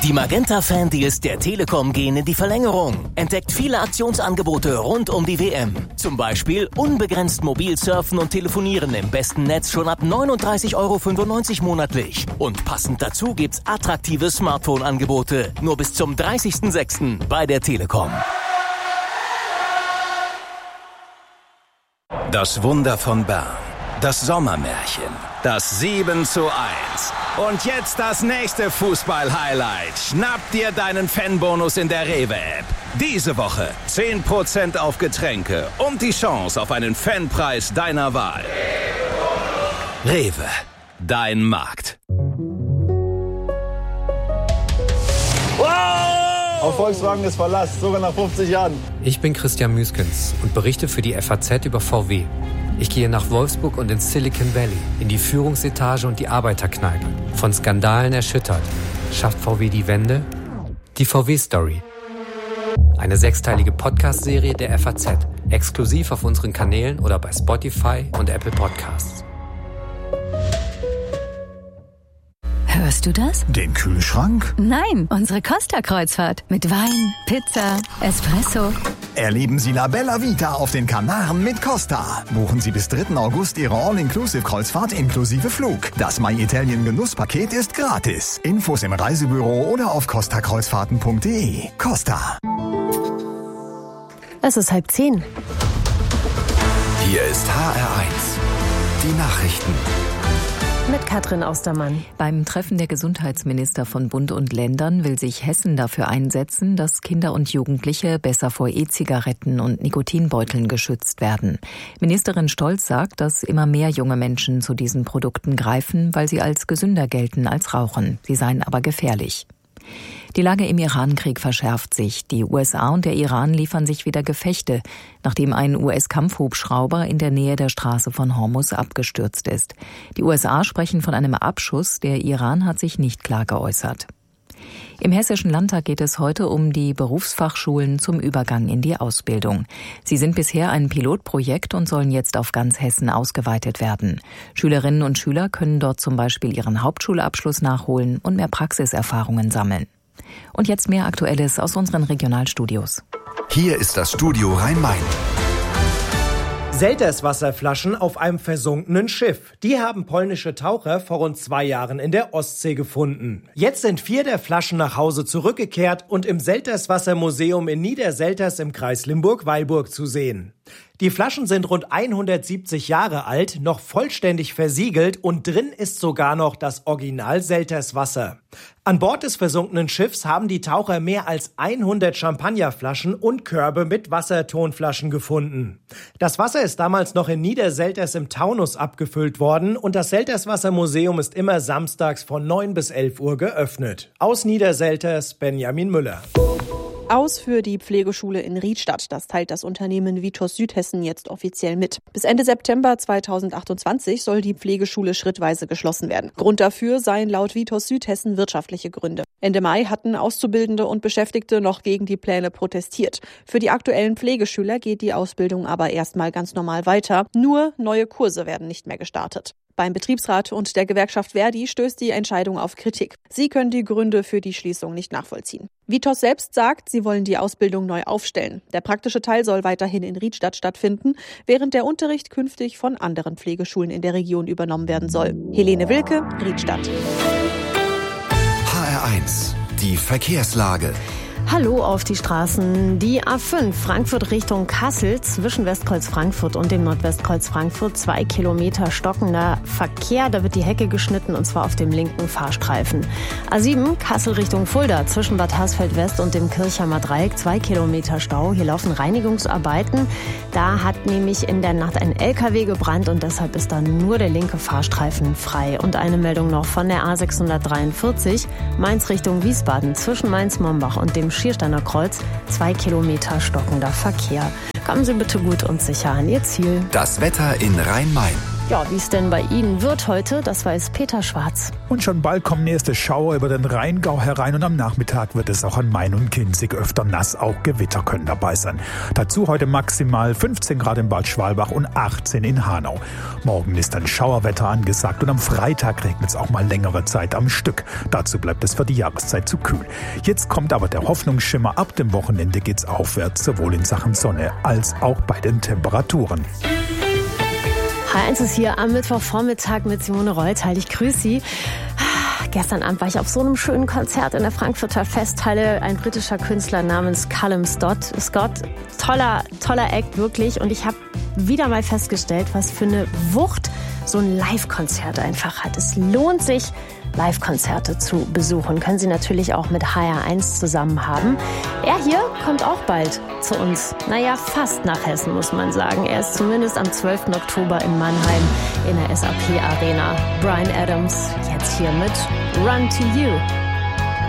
Die Magenta-Fan-Deals der Telekom gehen in die Verlängerung. Entdeckt viele Aktionsangebote rund um die WM. Zum Beispiel unbegrenzt mobil surfen und telefonieren im besten Netz schon ab 39,95 € monatlich. Und passend dazu gibt's attraktive Smartphone-Angebote. Nur bis zum 30.06. bei der Telekom. Das Wunder von Bern. Das Sommermärchen. Das 7:1. Und jetzt das nächste Fußball-Highlight. Schnapp dir deinen Fanbonus in der Rewe-App. Diese Woche 10% auf Getränke und die Chance auf einen Fanpreis deiner Wahl. Rewe, dein Markt. Auf Volkswagen ist Verlass, sogar nach 50 Jahren. Ich bin Christian Müskens und berichte für die FAZ über VW. Ich gehe nach Wolfsburg und ins Silicon Valley, in die Führungsetage und die Arbeiterkneipe. Von Skandalen erschüttert. Schafft VW die Wende? Die VW-Story. Eine 6-teilige Podcast-Serie der FAZ. Exklusiv auf unseren Kanälen oder bei Spotify und Apple Podcasts. Hörst du das? Den Kühlschrank? Nein, unsere Costa-Kreuzfahrt. Mit Wein, Pizza, Espresso. Erleben Sie La Bella Vita auf den Kanaren mit Costa. Buchen Sie bis 3. August Ihre All-Inclusive-Kreuzfahrt inklusive Flug. Das My Italien Genusspaket ist gratis. Infos im Reisebüro oder auf costakreuzfahrten.de. Costa. Es ist 9:30. Hier ist HR1. Die Nachrichten. Mit Katrin Austermann. Beim Treffen der Gesundheitsminister von Bund und Ländern will sich Hessen dafür einsetzen, dass Kinder und Jugendliche besser vor E-Zigaretten und Nikotinbeuteln geschützt werden. Ministerin Stolz sagt, dass immer mehr junge Menschen zu diesen Produkten greifen, weil sie als gesünder gelten als Rauchen. Sie seien aber gefährlich. Die Lage im Iran-Krieg verschärft sich. Die USA und der Iran liefern sich wieder Gefechte, nachdem ein US-Kampfhubschrauber in der Nähe der Straße von Hormuz abgestürzt ist. Die USA sprechen von einem Abschuss, der Iran hat sich nicht klar geäußert. Im Hessischen Landtag geht es heute um die Berufsfachschulen zum Übergang in die Ausbildung. Sie sind bisher ein Pilotprojekt und sollen jetzt auf ganz Hessen ausgeweitet werden. Schülerinnen und Schüler können dort zum Beispiel ihren Hauptschulabschluss nachholen und mehr Praxiserfahrungen sammeln. Und jetzt mehr Aktuelles aus unseren Regionalstudios. Hier ist das Studio Rhein-Main. Selterswasserflaschen auf einem versunkenen Schiff. Die haben polnische Taucher vor rund 2 Jahren in der Ostsee gefunden. Jetzt sind 4 der Flaschen nach Hause zurückgekehrt und im Selterswassermuseum in Niederselters im Kreis Limburg-Weilburg zu sehen. Die Flaschen sind rund 170 Jahre alt, noch vollständig versiegelt und drin ist sogar noch das Original Selterswasser. An Bord des versunkenen Schiffs haben die Taucher mehr als 100 Champagnerflaschen und Körbe mit Wassertonflaschen gefunden. Das Wasser ist damals noch in Niederselters im Taunus abgefüllt worden und das Selterswassermuseum ist immer samstags von 9 bis 11 Uhr geöffnet. Aus Niederselters, Benjamin Müller. Aus für die Pflegeschule in Riedstadt. Das teilt das Unternehmen Vitos Südhessen jetzt offiziell mit. Bis Ende September 2028 soll die Pflegeschule schrittweise geschlossen werden. Grund dafür seien laut Vitos Südhessen wirtschaftliche Gründe. Ende Mai hatten Auszubildende und Beschäftigte noch gegen die Pläne protestiert. Für die aktuellen Pflegeschüler geht die Ausbildung aber erstmal ganz normal weiter. Nur neue Kurse werden nicht mehr gestartet. Beim Betriebsrat und der Gewerkschaft Verdi stößt die Entscheidung auf Kritik. Sie können die Gründe für die Schließung nicht nachvollziehen. Vitos selbst sagt, sie wollen die Ausbildung neu aufstellen. Der praktische Teil soll weiterhin in Riedstadt stattfinden, während der Unterricht künftig von anderen Pflegeschulen in der Region übernommen werden soll. Helene Wilke, Riedstadt. HR1, die Verkehrslage. Hallo auf die Straßen. Die A5 Frankfurt Richtung Kassel zwischen Westkreuz Frankfurt und dem Nordwestkreuz Frankfurt 2 Kilometer stockender Verkehr. Da wird die Hecke geschnitten und zwar auf dem linken Fahrstreifen. A7 Kassel Richtung Fulda zwischen Bad Hersfeld West und dem Kirchheimer Dreieck 2 Kilometer Stau. Hier laufen Reinigungsarbeiten. Da hat nämlich in der Nacht ein LKW gebrannt und deshalb ist dann nur der linke Fahrstreifen frei. Und eine Meldung noch von der A643 Mainz Richtung Wiesbaden zwischen Mainz-Mombach und dem Schiersteiner Kreuz 2 Kilometer stockender Verkehr. Kommen Sie bitte gut und sicher an Ihr Ziel. Das Wetter in Rhein-Main. Ja, wie es denn bei Ihnen wird heute, das weiß Peter Schwarz. Und schon bald kommen erste Schauer über den Rheingau herein und am Nachmittag wird es auch an Main und Kinzig öfter nass. Auch Gewitter können dabei sein. Dazu heute maximal 15 Grad in Bad Schwalbach und 18 in Hanau. Morgen ist dann Schauerwetter angesagt und am Freitag regnet es auch mal längere Zeit am Stück. Dazu bleibt es für die Jahreszeit zu kühl. Jetzt kommt aber der Hoffnungsschimmer. Ab dem Wochenende geht's aufwärts, sowohl in Sachen Sonne als auch bei den Temperaturen. H1 ist hier am Mittwochvormittag mit Simone Reuteil. Ich grüße Sie. Gestern Abend war ich auf so einem schönen Konzert in der Frankfurter Festhalle. Ein britischer Künstler namens Callum Scott. Toller Act, wirklich. Und ich habe wieder mal festgestellt, was für eine Wucht so ein Live-Konzert einfach hat. Es lohnt sich, Live-Konzerte zu besuchen. Können Sie natürlich auch mit HR1 zusammen haben. Er hier kommt auch bald zu uns. Naja, fast nach Hessen, muss man sagen. Er ist zumindest am 12. Oktober in Mannheim in der SAP Arena. Bryan Adams, jetzt hier mit Run to You.